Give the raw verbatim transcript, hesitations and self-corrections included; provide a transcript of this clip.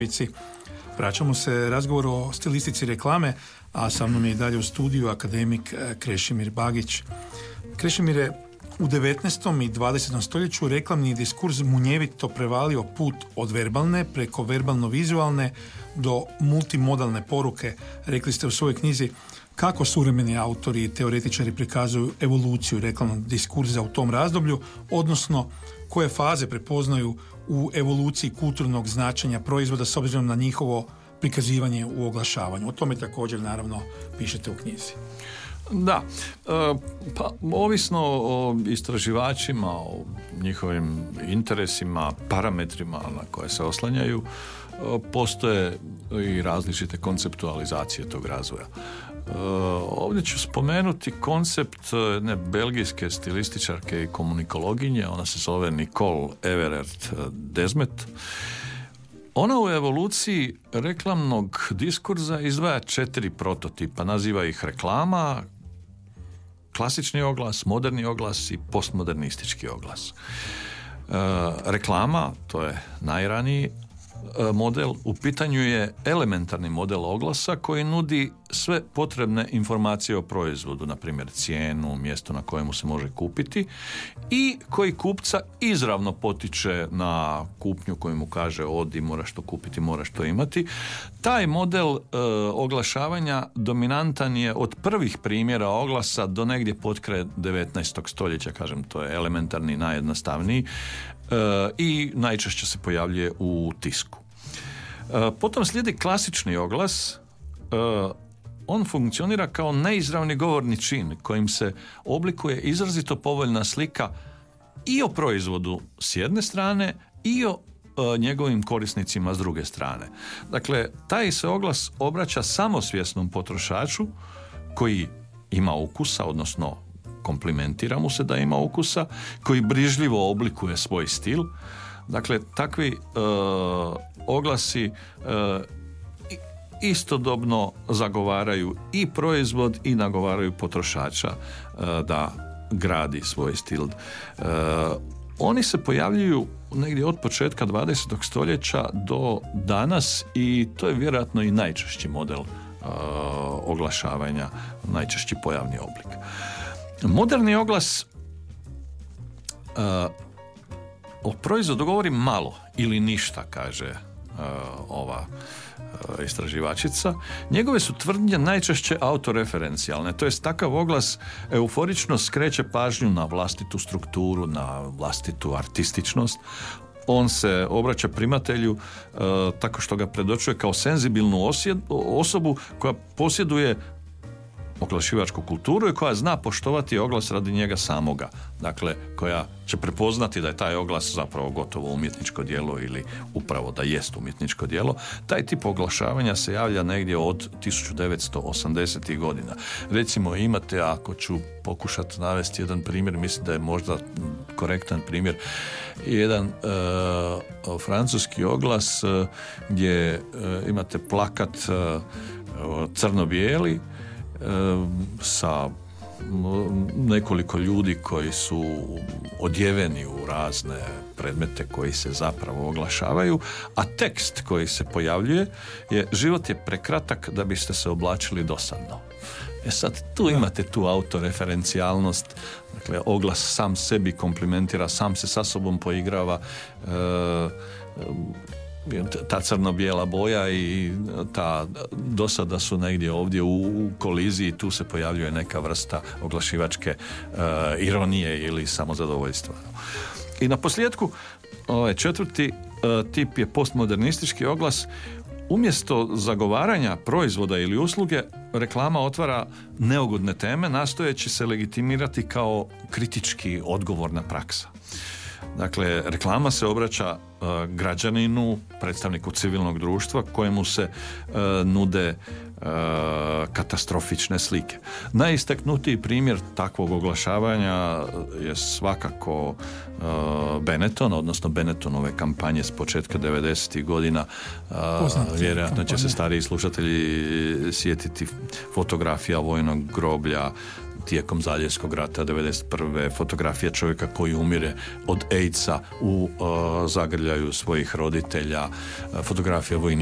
Vraćamo se razgovor o stilistici reklame, a sa mnom je i dalje u studiju akademik Krešimir Bagić. Krešimire, u devetnaestom i dvadesetom stoljeću reklamni diskurs munjevito prevalio put od verbalne preko verbalno-vizualne do multimodalne poruke. Rekli ste u svojoj knjizi kako suvremeni autori i teoretičari prikazuju evoluciju reklamnog diskursa u tom razdoblju, odnosno koje faze prepoznaju u evoluciji kulturnog značenja proizvoda s obzirom na njihovo prikazivanje u oglašavanju. O tome također, naravno, pišete u knjizi. Da, pa ovisno o istraživačima, o njihovim interesima, parametrima na koje se oslanjaju, postoje i različite konceptualizacije tog razvoja. Ovdje ću spomenuti koncept jedne belgijske stilističarke i komunikologinje, ona se zove Nicole Everett Desmet. Ona u evoluciji reklamnog diskurza izdvaja četiri prototipa, naziva ih reklama, klasični oglas, moderni oglas i postmodernistički oglas. E, reklama, to je najraniji model, u pitanju je elementarni model oglasa koji nudi sve potrebne informacije o proizvodu, na primjer cijenu, mjesto na kojemu se može kupiti, i koji kupca izravno potiče na kupnju, koji mu kaže odi, moraš to kupiti, moraš to imati. Taj model e, oglašavanja dominantan je od prvih primjera oglasa do negdje potkraj devetnaestog stoljeća, kažem, to je elementarni, najjednostavniji, e, i najčešće se pojavljuje u tisku. E, potom slijedi klasični oglas. E, on funkcionira kao neizravni govorni čin kojim se oblikuje izrazito povoljna slika i o proizvodu s jedne strane i o e, njegovim korisnicima s druge strane. Dakle, taj se oglas obraća samosvjesnom potrošaču koji ima ukusa, odnosno komplimentira mu se da ima ukusa, koji brižljivo oblikuje svoj stil. Dakle, takvi e, oglasi e, istodobno zagovaraju i proizvod i nagovaraju potrošača e, da gradi svoj stil. E, oni se pojavljuju negdje od početka dvadesetog stoljeća do danas i to je vjerojatno i najčešći model e, oglašavanja, najčešći pojavni oblik. Moderni oglas e, o proizvodu govori malo ili ništa, kaže uh, ova uh, istraživačica. Njegove su tvrdnje najčešće autoreferencijalne, to jest takav oglas euforično skreće pažnju na vlastitu strukturu, na vlastitu artističnost. On se obraća primatelju uh, tako što ga predočuje kao senzibilnu osjed, osobu koja posjeduje oglašivačku kulturu i koja zna poštovati oglas radi njega samoga. Dakle, koja će prepoznati da je taj oglas zapravo gotovo umjetničko djelo ili upravo da jest umjetničko djelo. Taj tip oglašavanja se javlja negdje od tisuću devetsto osamdesetih godina. Recimo, imate, ako ću pokušati navesti jedan primjer, mislim da je možda korektan primjer, jedan uh, francuski oglas uh, gdje uh, imate plakat uh, crno-bijeli sa nekoliko ljudi koji su odjeveni u razne predmete koji se zapravo oglašavaju, a tekst koji se pojavljuje je: život je prekratak da biste se oblačili dosadno. E sad, tu imate tu autoreferencijalnost, dakle, oglas sam sebi komplimentira, sam se sa sobom poigrava, e, ta crno-bijela boja i ta dosada su negdje ovdje u, u koliziji, tu se pojavljuje neka vrsta oglašivačke uh, ironije ili samozadovoljstva. I na posljedku, ovaj četvrti uh, tip je postmodernistički oglas. Umjesto zagovaranja proizvoda ili usluge, reklama otvara neugodne teme, nastojeći se legitimirati kao kritički odgovorna praksa. Dakle, reklama se obraća uh, građaninu, predstavniku civilnog društva, kojemu se uh, nude uh, katastrofične slike. Najistaknutiji primjer takvog oglašavanja je svakako uh, Benetton, odnosno Benettonove kampanje s početka devedesetih godina. Uh, vjerojatno će se stariji slušatelji sjetiti fotografija vojnog groblja tijekom Zaljevskog rata devedeset prve fotografija čovjeka koji umire od AIDS-a u uh, zagrljaju svojih roditelja, fotografija vojnika